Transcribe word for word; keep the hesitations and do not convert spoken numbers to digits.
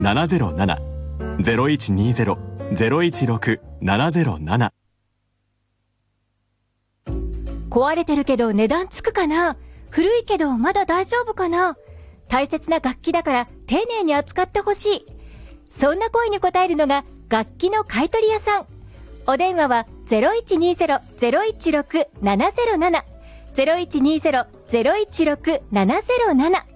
ななゼロなな ゼロいちにゼロ ゼロいちろく ななゼロなな。 壊れてるけど値段つくかな、古いけどまだ大丈夫かな、大切な楽器だから丁寧に扱ってほしい。そんな声に応えるのが楽器の買取屋さん。お電話は ゼロいちにゼロ ゼロいちろく ななゼロなな ゼロいちにゼロ ゼロいちろく ななゼロなな。